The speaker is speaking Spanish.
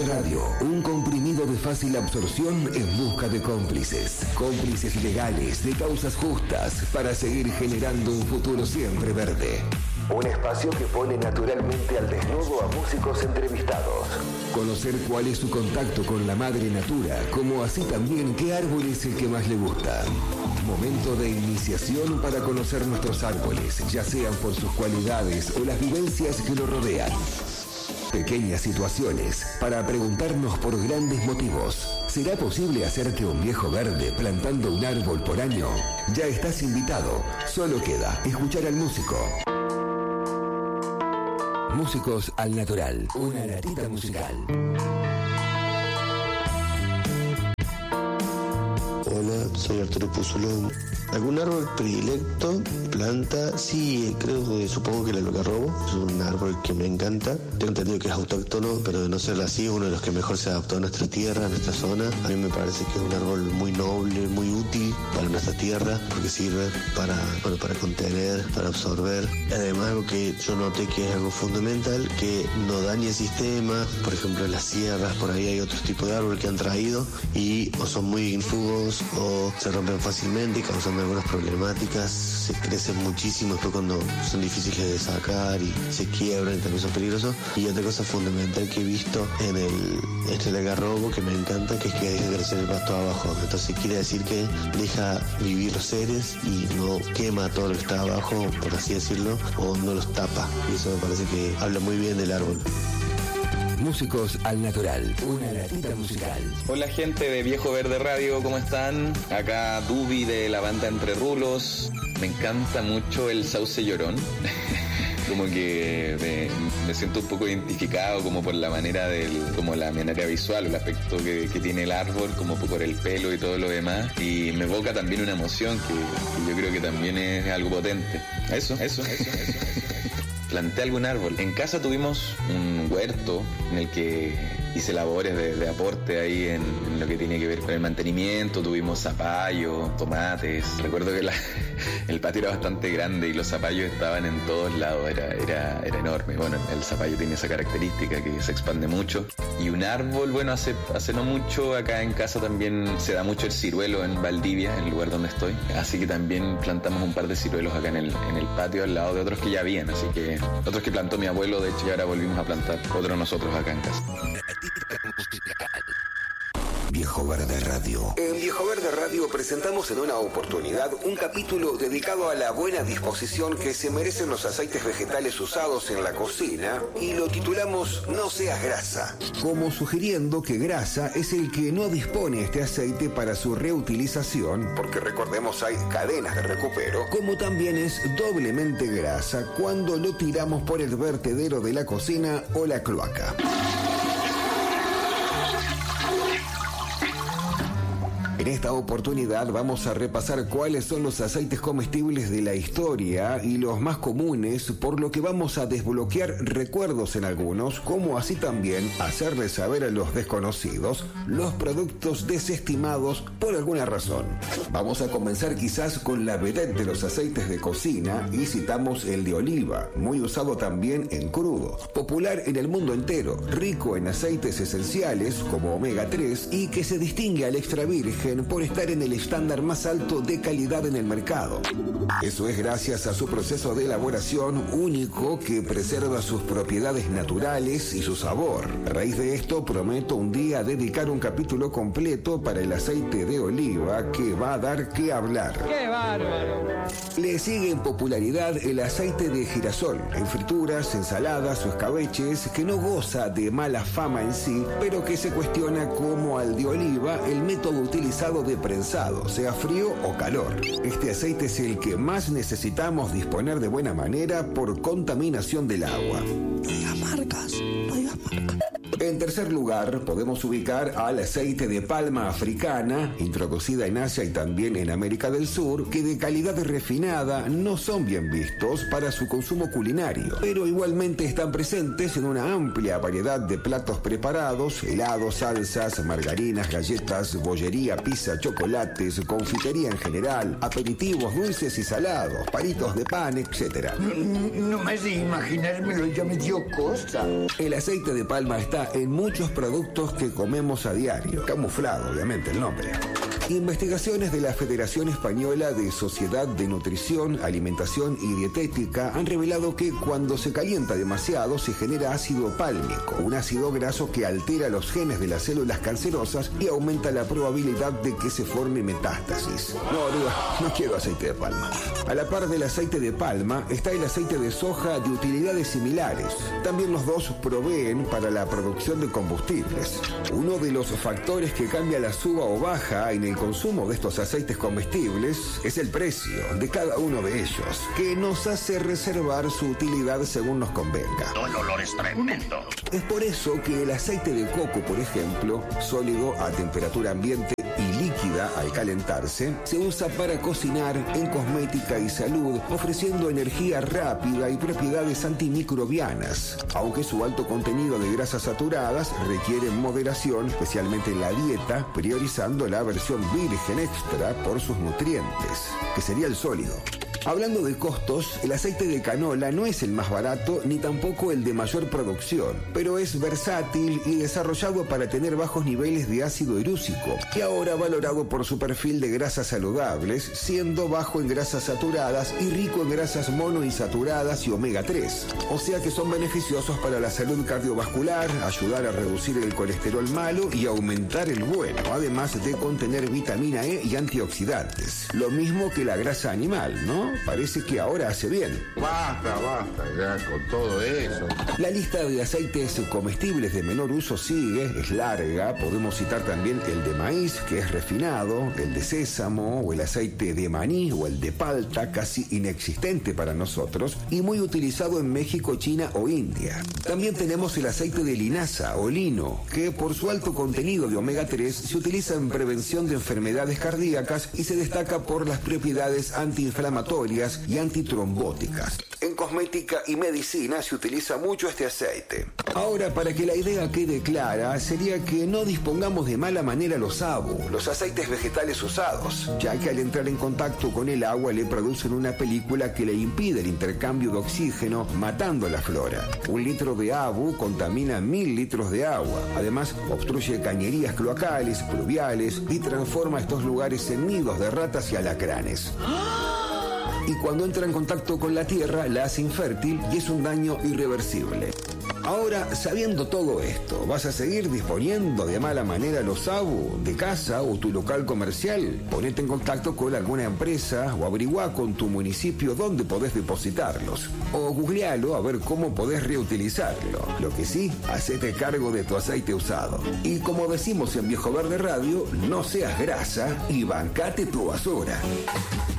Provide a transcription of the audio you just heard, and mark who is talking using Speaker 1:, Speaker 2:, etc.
Speaker 1: Radio, un comprimido de fácil absorción en busca de cómplices. Cómplices legales de causas justas para seguir generando un futuro siempre verde. Un espacio que pone naturalmente al desnudo a músicos entrevistados. Conocer cuál es su contacto con la madre natura, como así también qué árbol es el que más le gusta. Momento de iniciación para conocer nuestros árboles, ya sean por sus cualidades o las vivencias que lo rodean. Pequeñas situaciones para preguntarnos por grandes motivos. ¿Será posible hacer que un viejo verde plantando un árbol por año? Ya estás invitado, solo queda escuchar al músico. Músicos al Natural, una latita musical.
Speaker 2: Hola, soy Arturo Puzolón. ¿Algún árbol predilecto? Planta, sí, supongo que el algarrobo. Es un árbol que me encanta. Tengo entendido que es autóctono, pero de no ser así, uno de los que mejor se adaptó a nuestra tierra, a nuestra zona. A mí me parece que es un árbol muy noble, muy útil para nuestra tierra, porque sirve para contener, para absorber. Además, algo que yo noté que es algo fundamental, que no daña el sistema. Por ejemplo, en las sierras, por ahí hay otros tipos de árbol que han traído y o son muy ignífugos o se rompen fácilmente, causando algunas problemáticas, se crecen muchísimo después cuando son difíciles de sacar y se quiebran y también son peligrosos. Y otra cosa fundamental que he visto en el algarrobo que me encanta, que es que deja crecer el pasto abajo. Entonces quiere decir que deja vivir los seres y no quema todo lo que está abajo, por así decirlo, o no los tapa. Y eso me parece que habla muy bien del árbol.
Speaker 1: Músicos al Natural, una latita musical.
Speaker 3: Hola gente de Viejo Verde Radio, ¿cómo están? Acá Dubi de la banda Entre Rulos. Me encanta mucho el sauce llorón. Como que me siento un poco identificado como por la manera como la manera visual, el aspecto que tiene el árbol, como por el pelo y todo lo demás. Y me evoca también una emoción que yo creo que también es algo potente. Eso. Planté algún árbol. En casa tuvimos un huerto en el que hice labores de aporte ahí en lo que tiene que ver con el mantenimiento. Tuvimos zapallo, tomates. Recuerdo que el patio era bastante grande y los zapallos estaban en todos lados. Era enorme. Bueno, el zapallo tiene esa característica que se expande mucho. Y un árbol, bueno, hace no mucho acá en casa también se da mucho el ciruelo en Valdivia, en el lugar donde estoy. Así que también plantamos un par de ciruelos acá en el patio al lado de otros que ya habían. Así que otros que plantó mi abuelo, de hecho, y ahora volvimos a plantar otros nosotros acá en casa.
Speaker 1: Viejo Verde Radio. En Viejo Verde Radio presentamos en una oportunidad un capítulo dedicado a la buena disposición que se merecen los aceites vegetales usados en la cocina y lo titulamos No seas grasa, como sugiriendo que grasa es el que no dispone este aceite para su reutilización, porque recordemos hay cadenas de recupero, como también es doblemente grasa cuando lo tiramos por el vertedero de la cocina o la cloaca. En esta oportunidad vamos a repasar cuáles son los aceites comestibles de la historia y los más comunes, por lo que vamos a desbloquear recuerdos en algunos, como así también hacerles saber a los desconocidos los productos desestimados por alguna razón. Vamos a comenzar quizás con la vedette de los aceites de cocina y citamos el de oliva, muy usado también en crudo, popular en el mundo entero, rico en aceites esenciales como omega 3 y que se distingue al extra virgen por estar en el estándar más alto de calidad en el mercado. Eso es gracias a su proceso de elaboración único que preserva sus propiedades naturales y su sabor. A raíz de esto prometo un día dedicar un capítulo completo para el aceite de oliva que va a dar que hablar.
Speaker 4: ¡Qué bárbaro!
Speaker 1: Le sigue en popularidad el aceite de girasol, en frituras, ensaladas o escabeches, que no goza de mala fama en sí, pero que se cuestiona como al de oliva el método utilizado de prensado, sea frío o calor. Este aceite es el que más necesitamos disponer de buena manera por contaminación del agua.
Speaker 5: No digas marcas.
Speaker 1: En tercer lugar, podemos ubicar al aceite de palma africana, introducida en Asia y también en América del Sur, que de calidad refinada no son bien vistos para su consumo culinario, pero igualmente están presentes en una amplia variedad de platos preparados, helados, salsas, margarinas, galletas, bollería, pizza, chocolates, confitería en general, aperitivos dulces y salados, palitos de pan, etc.
Speaker 5: No me hace imaginármelo, ya me dio cosa.
Speaker 1: El aceite de palma está en muchos productos que comemos a diario. Camuflado, obviamente, el nombre. Investigaciones de la Federación Española de Sociedad de Nutrición, Alimentación y Dietética han revelado que cuando se calienta demasiado se genera ácido pálmico, un ácido graso que altera los genes de las células cancerosas y aumenta la probabilidad de que se forme metástasis. No quiero aceite de palma. A la par del aceite de palma está el aceite de soja de utilidades similares. También los dos proveen para la producción de combustibles. Uno de los factores que cambia la suba o baja en el consumo de estos aceites comestibles es el precio de cada uno de ellos, que nos hace reservar su utilidad según nos convenga.
Speaker 4: El olor es tremendo.
Speaker 1: Es por eso que el aceite de coco, por ejemplo, sólido a temperatura ambiente y líquida al calentarse, se usa para cocinar, en cosmética y salud, ofreciendo energía rápida y propiedades antimicrobianas, aunque su alto contenido de grasas saturadas requiere moderación, especialmente en la dieta, priorizando la versión virgen extra por sus nutrientes, que sería el sólido. Hablando de costos, el aceite de canola no es el más barato ni tampoco el de mayor producción, pero es versátil y desarrollado para tener bajos niveles de ácido erúsico, y ahora valorado por su perfil de grasas saludables, siendo bajo en grasas saturadas y rico en grasas monoinsaturadas y omega 3. O sea que son beneficiosos para la salud cardiovascular, ayudar a reducir el colesterol malo y aumentar el bueno, además de contener vitamina E y antioxidantes. Lo mismo que la grasa animal, ¿no? Parece que ahora hace bien.
Speaker 5: Basta ya con todo eso.
Speaker 1: La lista de aceites comestibles de menor uso sigue, es larga. Podemos citar también el de maíz, que es refinado, el de sésamo o el aceite de maní o el de palta, casi inexistente para nosotros y muy utilizado en México, China o India. También tenemos el aceite de linaza o lino, que por su alto contenido de omega 3 se utiliza en prevención de enfermedades cardíacas y se destaca por las propiedades antiinflamatorias y antitrombóticas. En cosmética y medicina se utiliza mucho este aceite. Ahora, para que la idea quede clara, sería que no dispongamos de mala manera los ABU, los aceites vegetales usados, ya que al entrar en contacto con el agua le producen una película que le impide el intercambio de oxígeno, matando a la flora. 1 litro de ABU contamina 1000 litros de agua. Además, obstruye cañerías cloacales, pluviales y transforma estos lugares en nidos de ratas y alacranes. Y cuando entra en contacto con la tierra la hace infértil y es un daño irreversible. Ahora, sabiendo todo esto, ¿vas a seguir disponiendo de mala manera los ABU de casa o tu local comercial? Ponete en contacto con alguna empresa o averiguá con tu municipio dónde podés depositarlos. O googlealo a ver cómo podés reutilizarlo. Lo que sí, hacete cargo de tu aceite usado. Y como decimos en Viejo Verde Radio, no seas grasa y bancate tu basura.